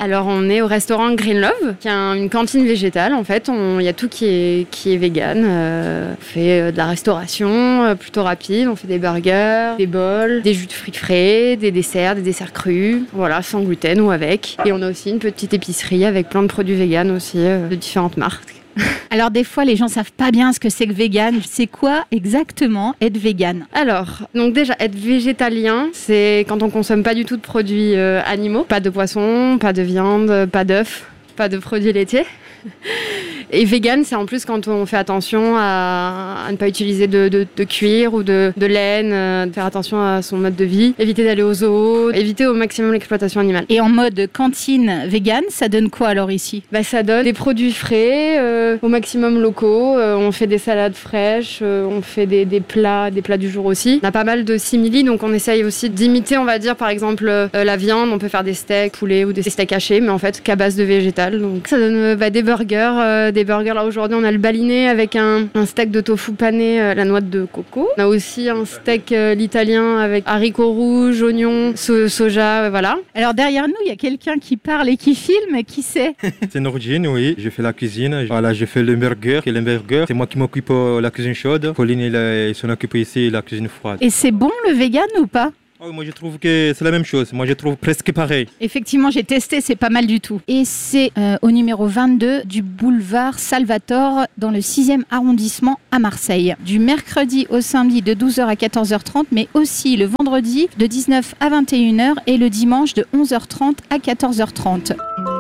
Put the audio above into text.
Alors on est au restaurant Green Love, qui est une cantine végétale en fait. Il y a tout qui est vegan. On fait de la restauration plutôt rapide. On fait des burgers, des bols, des jus de fruits frais, des desserts crus. Voilà, sans gluten ou avec. Et on a aussi une petite épicerie avec plein de produits vegan aussi, de différentes marques. Alors des fois les gens savent pas bien ce que c'est que vegan. C'est quoi exactement être vegan ? Alors, donc déjà être végétalien, c'est quand on consomme pas du tout de produits animaux, pas de poisson, pas de viande, pas d'œufs, pas de produits laitiers. Et vegan, c'est en plus quand on fait attention à ne pas utiliser de cuir ou de laine, de faire attention à son mode de vie, éviter d'aller aux zoos, éviter au maximum l'exploitation animale. Et en mode cantine vegan, ça donne quoi alors ici ? Ça donne des produits frais, au maximum locaux. On fait des salades fraîches, on fait des plats du jour aussi. On a pas mal de simili, donc on essaye aussi d'imiter, on va dire, par exemple, la viande. On peut faire des steaks poulet ou des steaks hachés, mais en fait qu'à base de végétal. Donc ça donne des burgers, là aujourd'hui on a le baliné avec un steak de tofu pané, la noix de coco. On a aussi un steak l'italien avec haricots rouges, oignons, soja, voilà. Alors derrière nous il y a quelqu'un qui parle et qui filme, qui c'est ? C'est Nourdine, oui. Je fais la cuisine. Voilà, je fais le burger. Et le burger, c'est moi qui m'occupe de la cuisine chaude. Pauline il s'en occupe ici la cuisine froide. Et c'est bon le vegan ou pas ? Moi, je trouve que c'est la même chose. Moi, je trouve presque pareil. Effectivement, j'ai testé, c'est pas mal du tout. Et c'est au numéro 22 du boulevard Salvatore, dans le 6e arrondissement à Marseille. Du mercredi au samedi de 12h à 14h30, mais aussi le vendredi de 19 à 21h et le dimanche de 11h30 à 14h30.